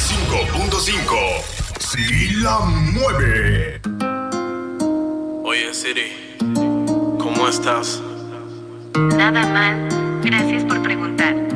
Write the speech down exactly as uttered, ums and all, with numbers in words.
cinco punto cinco. Sí la mueve. Oye, Siri, ¿cómo estás? Nada mal. Gracias por preguntar.